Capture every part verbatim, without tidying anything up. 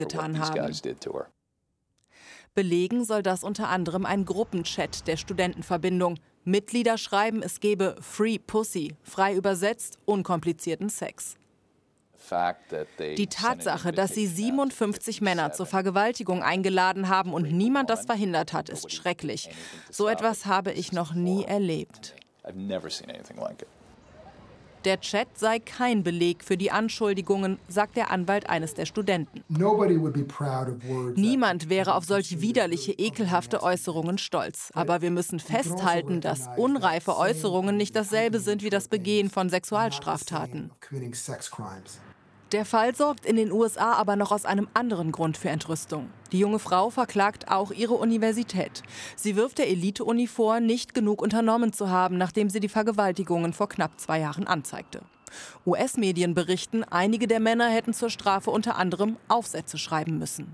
getan haben. Belegen soll das unter anderem ein Gruppenchat der Studentenverbindung. Mitglieder schreiben, es gebe Free Pussy, frei übersetzt unkomplizierten Sex. Die Tatsache, dass sie siebenundfünfzig Männer zur Vergewaltigung eingeladen haben und niemand das verhindert hat, ist schrecklich. So etwas habe ich noch nie erlebt. Der Chat sei kein Beleg für die Anschuldigungen, sagt der Anwalt eines der Studenten. Niemand wäre auf solch widerliche, ekelhafte Äußerungen stolz. Aber wir müssen festhalten, dass unreife Äußerungen nicht dasselbe sind wie das Begehen von Sexualstraftaten. Der Fall sorgt in den U S A aber noch aus einem anderen Grund für Entrüstung. Die junge Frau verklagt auch ihre Universität. Sie wirft der Elite-Uni vor, nicht genug unternommen zu haben, nachdem sie die Vergewaltigungen vor knapp zwei Jahren anzeigte. U S-Medien berichten, einige der Männer hätten zur Strafe unter anderem Aufsätze schreiben müssen.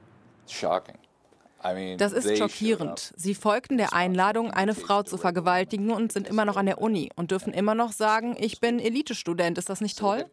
Das ist schockierend. Sie folgten der Einladung, eine Frau zu vergewaltigen und sind immer noch an der Uni und dürfen immer noch sagen, ich bin Elitestudent. Ist das nicht toll?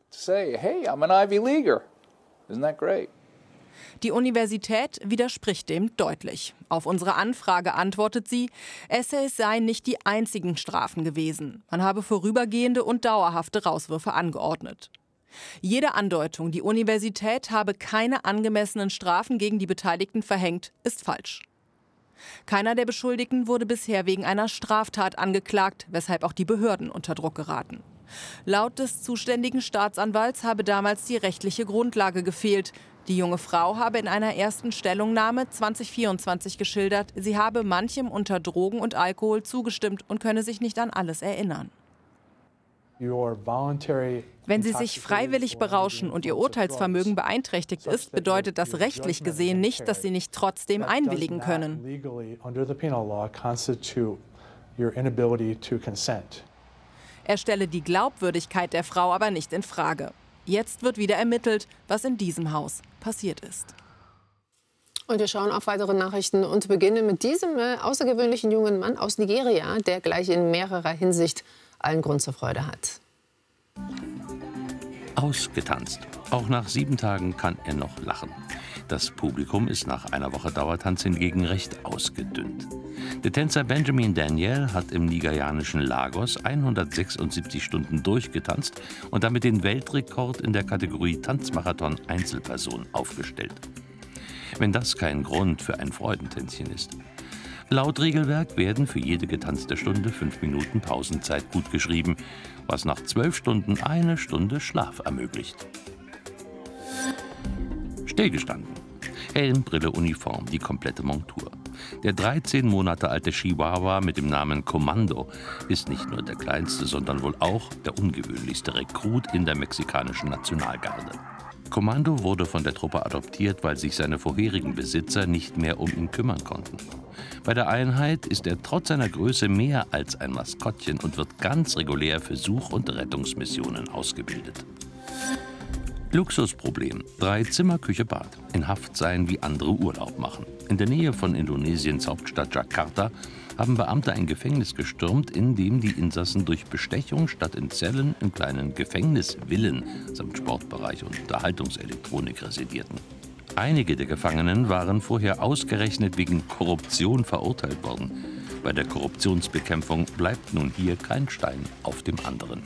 Die Universität widerspricht dem deutlich. Auf unsere Anfrage antwortet sie, Essays seien nicht die einzigen Strafen gewesen. Man habe vorübergehende und dauerhafte Rauswürfe angeordnet. Jede Andeutung, die Universität habe keine angemessenen Strafen gegen die Beteiligten verhängt, ist falsch. Keiner der Beschuldigten wurde bisher wegen einer Straftat angeklagt, weshalb auch die Behörden unter Druck geraten. Laut des zuständigen Staatsanwalts habe damals die rechtliche Grundlage gefehlt. Die junge Frau habe in einer ersten Stellungnahme zweitausendvierundzwanzig geschildert, sie habe manchem unter Drogen und Alkohol zugestimmt und könne sich nicht an alles erinnern. Wenn Sie sich freiwillig berauschen und Ihr Urteilsvermögen beeinträchtigt ist, bedeutet das rechtlich gesehen nicht, dass Sie nicht trotzdem einwilligen können. Er stelle die Glaubwürdigkeit der Frau aber nicht in Frage. Jetzt wird wieder ermittelt, was in diesem Haus passiert ist. Und wir schauen auf weitere Nachrichten und beginnen mit diesem äh, außergewöhnlichen jungen Mann aus Nigeria, der gleich in mehrerer Hinsicht allen Grund zur Freude hat. Ausgetanzt. Auch nach sieben Tagen kann er noch lachen. Das Publikum ist nach einer Woche Dauertanz hingegen recht ausgedünnt. Der Tänzer Benjamin Daniel hat im nigerianischen Lagos hundertsechsundsiebzig Stunden durchgetanzt und damit den Weltrekord in der Kategorie Tanzmarathon Einzelperson aufgestellt. Wenn das kein Grund für ein Freudentänzchen ist. Laut Regelwerk werden für jede getanzte Stunde fünf Minuten Pausenzeit gutgeschrieben, was nach zwölf Stunden eine Stunde Schlaf ermöglicht. Stillgestanden. Helm, Brille, Uniform, die komplette Montur. Der dreizehn Monate alte Chihuahua mit dem Namen Kommando ist nicht nur der kleinste, sondern wohl auch der ungewöhnlichste Rekrut in der mexikanischen Nationalgarde. Kommando wurde von der Truppe adoptiert, weil sich seine vorherigen Besitzer nicht mehr um ihn kümmern konnten. Bei der Einheit ist er trotz seiner Größe mehr als ein Maskottchen und wird ganz regulär für Such- und Rettungsmissionen ausgebildet. Luxusproblem. Drei Zimmer, Küche, Bad. In Haft sein wie andere Urlaub machen. In der Nähe von Indonesiens Hauptstadt Jakarta haben Beamte ein Gefängnis gestürmt, in dem die Insassen durch Bestechung statt in Zellen in kleinen Gefängnisvillen samt Sportbereich und Unterhaltungselektronik residierten. Einige der Gefangenen waren vorher ausgerechnet wegen Korruption verurteilt worden. Bei der Korruptionsbekämpfung bleibt nun hier kein Stein auf dem anderen.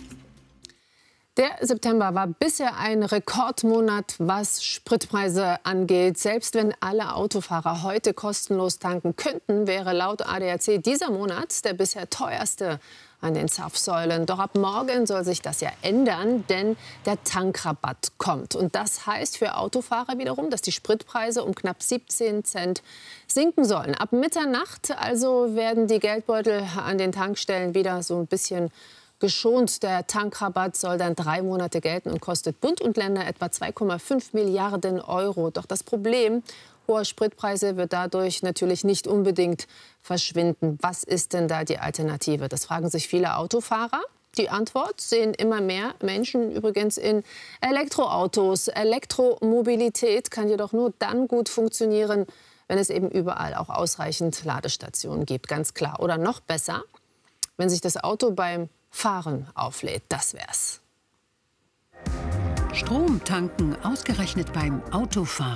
Der September war bisher ein Rekordmonat, was Spritpreise angeht. Selbst wenn alle Autofahrer heute kostenlos tanken könnten, wäre laut A D A C dieser Monat der bisher teuerste an den Zapfsäulen. Doch ab morgen soll sich das ja ändern, denn der Tankrabatt kommt. Und das heißt für Autofahrer wiederum, dass die Spritpreise um knapp siebzehn Cent sinken sollen. Ab Mitternacht also werden die Geldbeutel an den Tankstellen wieder so ein bisschen geschont. Der Tankrabatt soll dann drei Monate gelten und kostet Bund und Länder etwa zwei Komma fünf Milliarden Euro. Doch das Problem hoher Spritpreise wird dadurch natürlich nicht unbedingt verschwinden. Was ist denn da die Alternative? Das fragen sich viele Autofahrer. Die Antwort sehen immer mehr Menschen übrigens in Elektroautos. Elektromobilität kann jedoch nur dann gut funktionieren, wenn es eben überall auch ausreichend Ladestationen gibt, ganz klar. Oder noch besser, wenn sich das Auto beim Fahren auflädt. Das wär's. Strom tanken, ausgerechnet beim Autofahren.